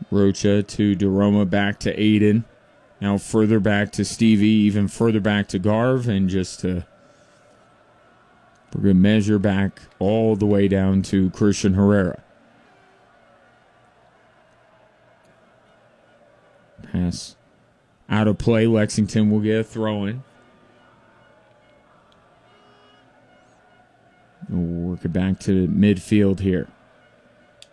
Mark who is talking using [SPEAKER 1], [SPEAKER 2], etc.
[SPEAKER 1] Rocha to DeRoma, back to Aiden. Now further back to Stevie, even further back to Garv, and just we're going to measure back all the way down to Christian Herrera. Pass out of play. Lexington will get a throw-in. We'll work it back to midfield here.